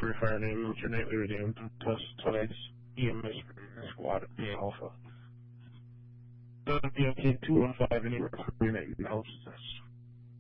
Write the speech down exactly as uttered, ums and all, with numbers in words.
recovery fire name alternately redeemed. Test tonight's E M S squad A Alpha. The B M K two one five, any recovery name acknowledges this.